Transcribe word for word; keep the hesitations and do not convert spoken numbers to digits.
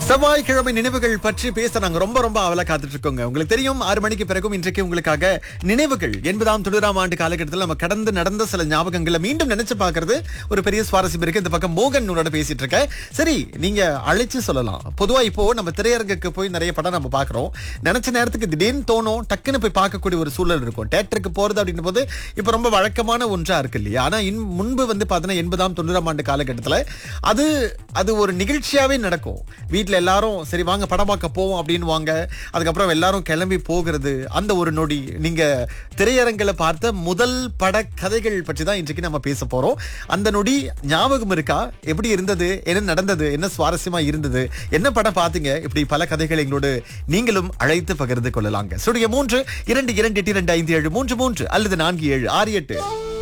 செவ்வாய்க்கிழமை நினைவுகள் பற்றி பேச நாங்க ரொம்ப ரொம்ப அவல காத்துட்டு இருக்கோங்க. உங்களுக்கு தெரியும், ஆறு மணிக்கு பிறகும் இன்றைக்கு உங்களுக்காக நினைவுகள் எண்பதாம் தொண்ணூறாம் ஆண்டு காலகட்டத்தில் நம்ம கடந்து நடந்த சில ஞாபகங்களை மீண்டும் நினைச்சு பார்க்கிறது ஒரு பெரிய சுவாரஸ்யம் இருக்கு. இந்த பக்கம் மோகன் உன்னோட பேசிட்டு இருக்கேன். சரி, நீங்க அழைச்சு சொல்லலாம். பொதுவா இப்போ நம்ம திரையரங்குக்கு போய் நிறைய படம் நம்ம பாக்குறோம். நினைச்ச நேரத்துக்கு திடீர்னு தோணும், டக்குன்னு போய் பார்க்கக்கூடிய ஒரு சூழல் இருக்கும். தியேட்டருக்கு போறது அப்படின்ற போது இப்ப ரொம்ப வழக்கமான ஒன்றா இருக்கு இல்லையா? ஆனா இன்- முன்பு வந்து பாத்தீங்கன்னா எண்பதாம் தொண்ணூறாம் ஆண்டு காலகட்டத்துல அது அது ஒரு நிகழ்ச்சியாவே நடக்கும். வீட்ல எல்லாரும் சரி வாங்க படம் பார்க்க போவோம் அப்படின்னு வாங்க. அதுக்கப்புறம் எல்லாரும் கிளம்பி போகிறது. அந்த ஒரு நொடி நீங்க திரையரங்கில பார்த்த முதல் பட கதைகள் பற்றி தான் இன்றைக்கு நம்ம பேச போறோம். அந்த நொடி ஞாபகம் இருக்கா? எப்படி இருந்தது? என்ன நடந்தது? என்ன சுவாரஸ்யமா இருந்தது? என்ன படம் பாத்தீங்க? இப்படி பல கதைகள் எங்களோடு நீங்களும் அழைத்து பகிர்ந்து கொள்ளலாங்க. சுடைய மூன்று இரண்டு இரண்டு எட்டு இரண்டு ஐந்து ஏழு மூன்று மூன்று அல்லது நான்கு ஏழு ஆறு எட்டு.